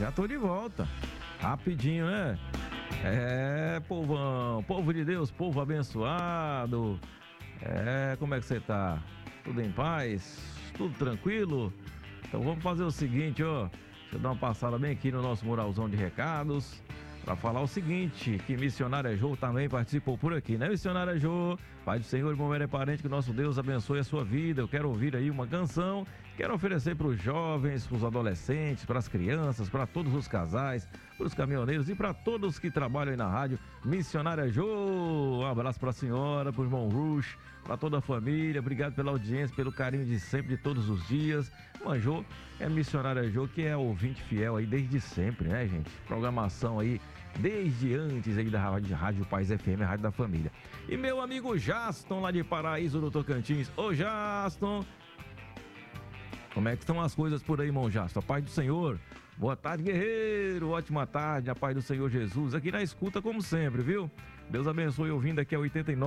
Já tô de volta. Rapidinho, né? Povão, povo de Deus, povo abençoado. Como é que você tá? Tudo em paz? Tudo tranquilo? Então vamos fazer o seguinte, ó. Deixa eu dar uma passada bem aqui no nosso muralzão de recados para falar o seguinte, que Missionária Jô também participou por aqui, né? Missionária Jô, Pai do Senhor, irmão velho e parente, que o nosso Deus abençoe a sua vida. Eu quero ouvir aí uma canção, quero oferecer para os jovens, para os adolescentes, para as crianças, para todos os casais, para os caminhoneiros e para todos que trabalham aí na rádio Missionária Jô. Um abraço para a senhora, para o irmão Rush, para toda a família. Obrigado pela audiência, pelo carinho de sempre, de todos os dias. Irmã Jô é Missionária Jô, que é ouvinte fiel aí desde sempre, né, gente? Programação aí desde antes aí da Rádio Paz FM, a Rádio da Família. E meu amigo Jaston, lá de Paraíso do Tocantins. Ô Jaston, como é que estão as coisas por aí, irmão Jaston? A paz do Senhor. Boa tarde, guerreiro. Ótima tarde, a paz do Senhor Jesus. Aqui na escuta, como sempre, viu? Deus abençoe, ouvindo aqui a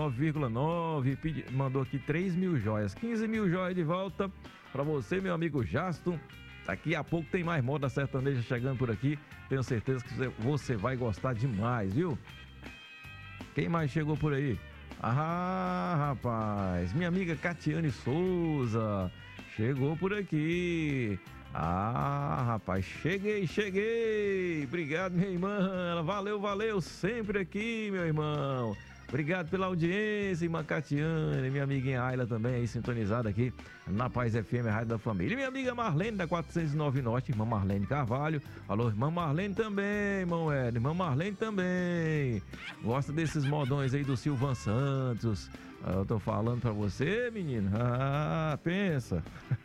89,9. Mandou aqui 3 mil joias. 15 mil joias de volta pra você, meu amigo Jaston. Daqui a pouco tem mais moda sertaneja chegando por aqui. Tenho certeza que você vai gostar demais, viu? Quem mais chegou por aí? Ah, rapaz, minha amiga Catiane Souza chegou por aqui. Ah, rapaz, cheguei. Obrigado, minha irmã. Valeu, sempre aqui, meu irmão. Obrigado pela audiência, irmã Catiane, minha amiguinha Ayla também aí sintonizada aqui na Paz FM, a Rádio da Família. E minha amiga Marlene da 409 Norte, irmã Marlene Carvalho. Alô, irmã Marlene também, irmão Hélio, irmã Marlene também. Gosta desses modões aí do Silvan Santos. Eu tô falando pra você, menino. Ah, pensa.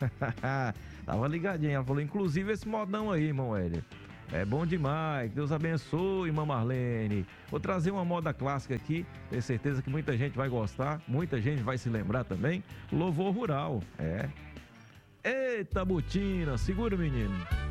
Tava ligadinho, ela falou, inclusive esse modão aí, irmão Hélio. É bom demais, Deus abençoe, irmã Marlene. Vou trazer uma moda clássica aqui, tenho certeza que muita gente vai gostar, muita gente vai se lembrar também. Louvor rural, Eita, botina, segura, menino.